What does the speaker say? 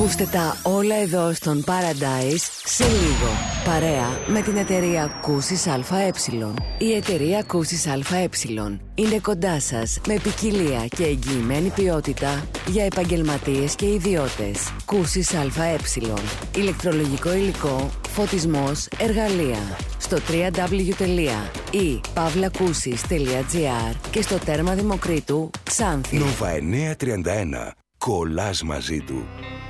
Ακούστε τα όλα εδώ στον Paradise σε λίγο. Παρέα με την εταιρεία Κούσης ΑΕ. Η εταιρεία Κούσης ΑΕ είναι κοντά σας με ποικιλία και εγγυημένη ποιότητα για επαγγελματίες και ιδιώτες. Κούσης ΑΕ. Ηλεκτρολογικό υλικό, φωτισμός, εργαλεία. Στο www.pavlakusis.gr και στο τέρμα Δημοκρίτου Ξάνθη. Νόβα 931. Κολλάς μαζί του.